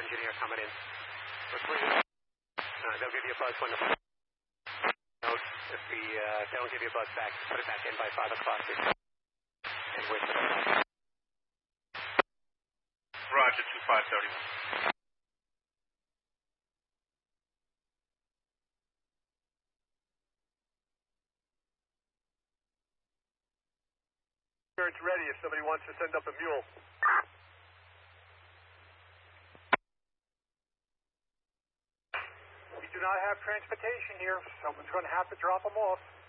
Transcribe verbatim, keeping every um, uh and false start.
engineer coming in. Uh, they'll give you a buzz when the note. If we uh, don't give you a buzz back, put it back in by five o'clock. And wait for the Roger, two five thirty-one. It's ready if somebody wants to send up a mule. We do not have transportation here. Someone's going to have to drop them off.